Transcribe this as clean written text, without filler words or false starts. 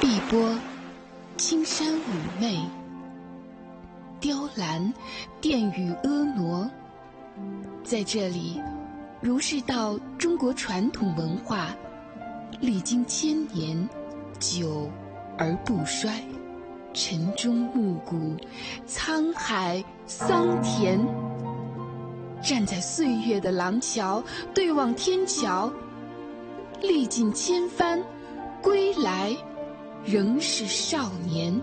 碧波青山妩媚，雕栏殿宇婀娜。在这里，儒释道中国传统文化历经千年，久而不衰，晨钟暮鼓，沧海桑田。站在岁月的廊桥，对望天桥，历尽千帆，归来仍是少年。